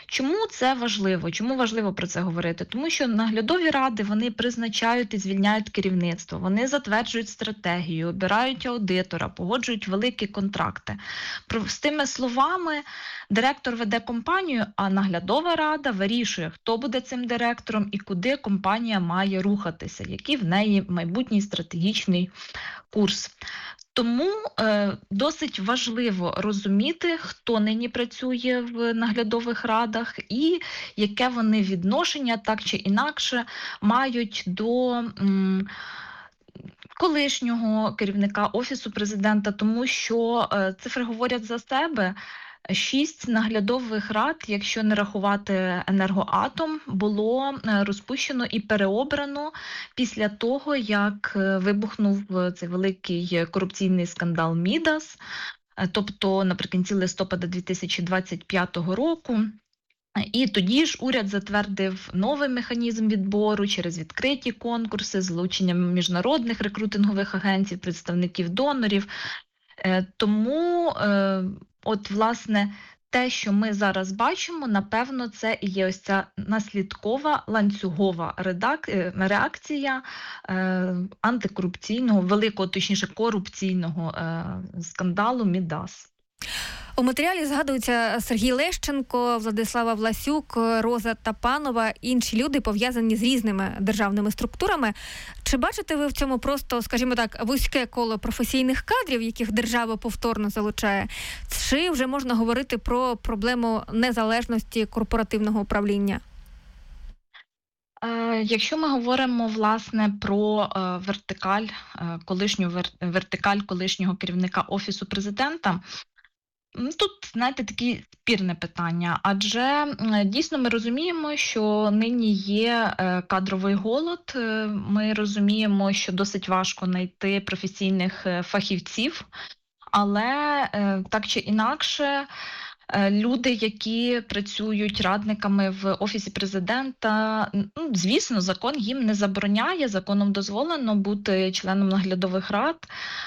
Чому це важливо? Чому важливо про це говорити? Тому що наглядові ради, вони призначають і звільняють керівництво, вони затверджують стратегію, обирають аудитора, погоджують великі контракти. Простими словами, директор веде компанію, а наглядова рада вирішує, хто буде цим директором і куди компанія має рухатися, який в неї майбутній стратегічний курс. Тому е, досить важливо розуміти, хто нині працює в наглядових радах і яке вони відношення так чи інакше мають до м, колишнього керівника Офісу Президента, тому що е, цифри говорять за себе. Шість наглядових рад, якщо не рахувати «Енергоатом», було розпущено і переобрано після того, як вибухнув цей великий корупційний скандал Мідас, тобто наприкінці листопада дві тисячі двадцять п'ятого року. І тоді ж уряд затвердив новий механізм відбору через відкриті конкурси, залученням міжнародних рекрутингових агенцій, представників донорів. Тому от, власне, те, що ми зараз бачимо, напевно, це і є ось ця наслідкова ланцюгова редак... реакція е, антикорупційного, великого, точніше, корупційного е, скандалу Мідас. У матеріалі згадуються Сергій Лещенко, Владислава Власюк, Роза Тапанова, інші люди, пов'язані з різними державними структурами. Чи бачите ви в цьому просто, скажімо так, вузьке коло професійних кадрів, яких держава повторно залучає? Чи вже можна говорити про проблему незалежності корпоративного управління? Якщо ми говоримо, власне, про вертикаль, колишню вертикаль колишнього керівника Офісу Президента, тут, знаєте, таке спірне питання, адже дійсно ми розуміємо, що нині є кадровий голод, ми розуміємо, що досить важко знайти професійних фахівців, але так чи інакше, люди, які працюють радниками в Офісі Президента, ну, звісно, закон їм не забороняє, законом дозволено бути членом наглядових рад,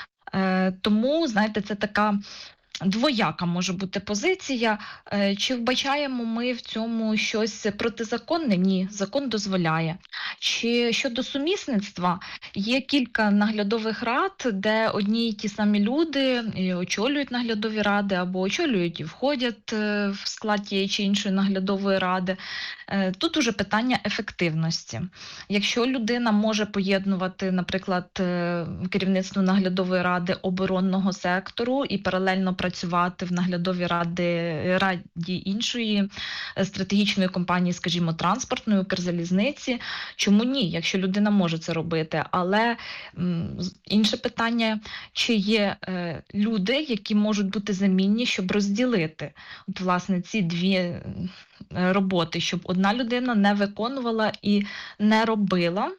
тому, знаєте, це така двояка може бути позиція. Чи вбачаємо ми в цьому щось протизаконне? Ні, закон дозволяє. Чи щодо сумісництва, є кілька наглядових рад, де одні й ті самі люди і очолюють наглядові ради, або очолюють і входять в склад тієї чи іншої наглядової ради. Тут уже питання ефективності. Якщо людина може поєднувати, наприклад, керівництво наглядової ради оборонного сектору і паралельно працювати в наглядовій раді, раді іншої стратегічної компанії, скажімо, транспортної, Укрзалізниці, чому ні, якщо людина може це робити? Але м, інше питання, чи є е, люди, які можуть бути замінні, щоб розділити от, власне, ці дві роботи, щоб одна людина не виконувала і не робила,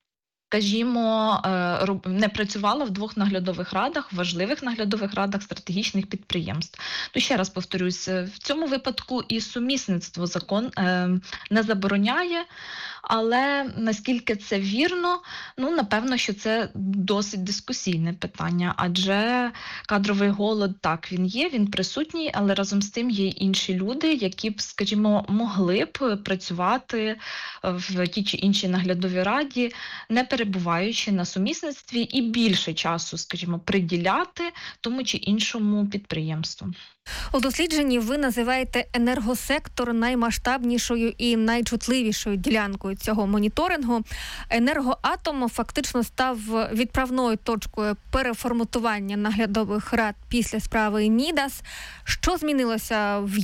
скажімо, не працювала в двох наглядових радах, важливих наглядових радах стратегічних підприємств. То ще раз повторюсь, в цьому випадку і сумісництво закон не забороняє, але наскільки це вірно, ну, напевно, що це досить дискусійне питання, адже кадровий голод, так, він є, він присутній, але разом з тим є інші люди, які б, скажімо, могли б працювати в тій чи іншій наглядовій раді, не перебуваючи на сумісництві, і більше часу, скажімо, приділяти тому чи іншому підприємству. У дослідженні ви називаєте енергосектор наймасштабнішою і найчутливішою ділянкою цього моніторингу. Енергоатом фактично став відправною точкою переформатування наглядових рад після справи Мідас. Що змінилося в